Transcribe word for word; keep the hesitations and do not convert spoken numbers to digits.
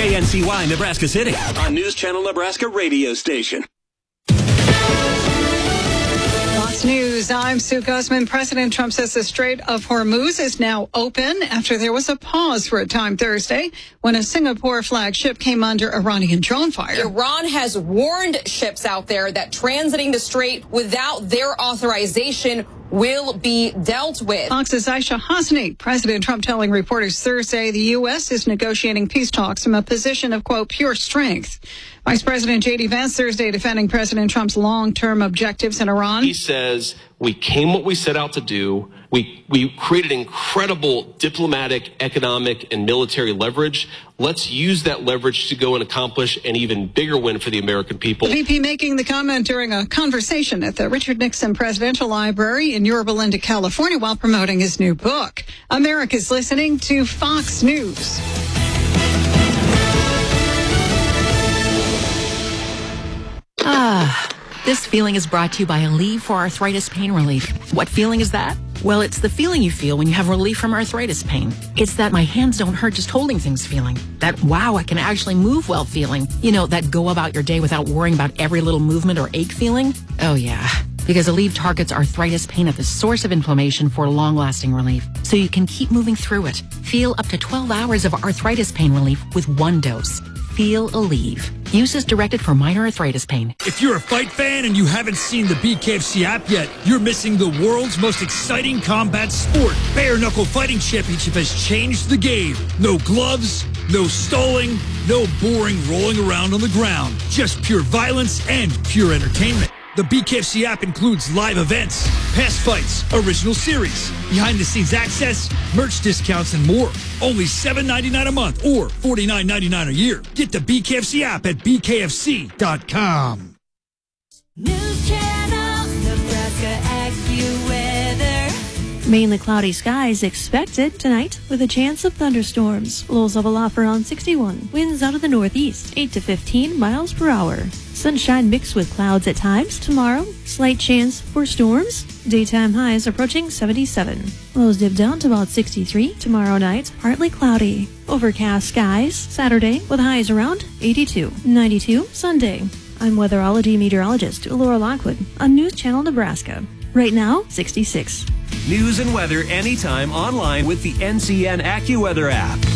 K N C Y, Nebraska City, on News Channel Nebraska radio station. Fox News, I'm Sue Guzman. President Trump says the Strait of Hormuz is now open after there was a pause for a time Thursday when a Singapore flag ship came under Iranian drone fire. Iran has warned ships out there that transiting the strait without their authorization will be dealt with. Fox's Aisha Hasni. President Trump telling reporters Thursday the U S is negotiating peace talks from a position of, quote, pure strength. Vice President J D Vance Thursday defending President Trump's long-term objectives in Iran. He says, we came what we set out to do. We, we created incredible diplomatic, economic, and military leverage. Let's use that leverage to go and accomplish an even bigger win for the American people. The V P making the comment during a conversation at the Richard Nixon Presidential Library in Yorba Linda, California, while promoting his new book. America's listening to Fox News. Ah, this feeling is brought to you by Aleve for Arthritis Pain Relief. What feeling is that? Well, it's the feeling you feel when you have relief from arthritis pain. It's that my hands don't hurt just holding things feeling. That, wow, I can actually move well feeling. You know, that go about your day without worrying about every little movement or ache feeling. Oh, yeah. Because Aleve targets arthritis pain at the source of inflammation for long-lasting relief, so you can keep moving through it. Feel up to twelve hours of arthritis pain relief with one dose. Feel Aleve. Use is directed for minor arthritis pain. If you're a fight fan and you haven't seen the B K F C app yet, you're missing the world's most exciting combat sport. Bare Knuckle Fighting Championship has changed the game. No gloves, no stalling, no boring rolling around on the ground. Just pure violence and pure entertainment. The B K F C app includes live events, past fights, original series, behind-the-scenes access, merch discounts, and more. Only seven ninety-nine a month or forty-nine ninety-nine a year. Get the B K F C app at B K F C dot com. News Channel, Nebraska AccuWeather. Mainly cloudy skies expected tonight with a chance of thunderstorms. Lows level off around sixty-one. Winds out of the northeast, eight to fifteen miles per hour. Sunshine mixed with clouds at times tomorrow. Slight chance for storms. Daytime highs approaching seventy-seven. Lows dip down to about sixty-three. Tomorrow night, partly cloudy. Overcast skies Saturday with highs around eighty-two. ninety-two Sunday. I'm weatherology meteorologist Laura Lockwood on News Channel Nebraska. Right now, sixty-six. News and weather anytime online with the N C N AccuWeather app.